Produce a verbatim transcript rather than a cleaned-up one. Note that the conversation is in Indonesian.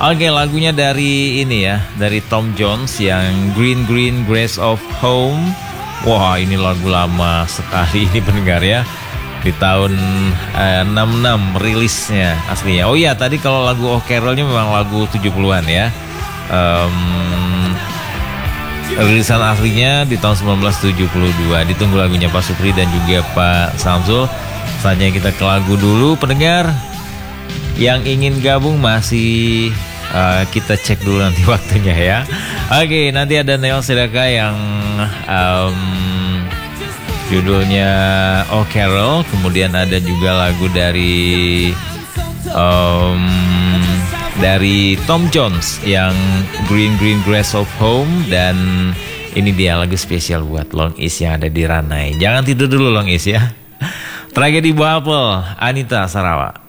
Oke, lagunya dari ini ya, dari Tom Jones yang Green Green Grass of Home. Wah, ini lagu lama sekali ini pendengar ya. Di tahun eh, enam puluh enam rilisnya aslinya. Oh iya, tadi kalau lagu Oh Carol-nya memang lagu tujuh puluhan ya. Um, rilisan aslinya di tahun sembilan belas tujuh puluh dua. Ditunggu lagunya Pak Supri dan juga Pak Samsul. Saatnya kita ke lagu dulu pendengar. Yang ingin gabung masih uh, kita cek dulu nanti waktunya ya. Oke, nanti ada Neo Sedaka yang um, judulnya Oh Carol. Kemudian ada juga lagu dari um, dari Tom Jones yang Green Green Grass of Home. Dan ini dia lagu spesial buat Long Is yang ada di Ranai. Jangan tidur dulu Long Is ya. Tragedi Buah Apel, Anita Sarawak.